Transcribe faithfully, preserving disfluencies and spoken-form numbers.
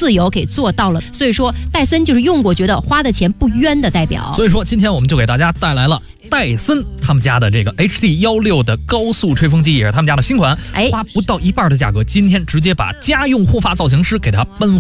自由给做到了。所以说戴森就是用过觉得花的钱不冤的代表。 所以说今天我们就给大家带来了戴森他们家的这个 H D 十六 的高速吹风机，也是他们家的新款， 哎， 花不到一半的价格，今天直接把家用护发造型师给它搬